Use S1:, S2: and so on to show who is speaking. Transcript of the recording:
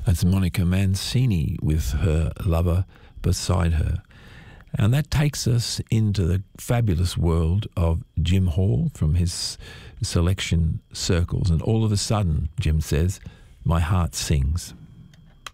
S1: That's Monica Mancini with her lover beside her. And that takes us into the fabulous world of Jim Hall from his selection circles. And all of a sudden, Jim says, my heart sings.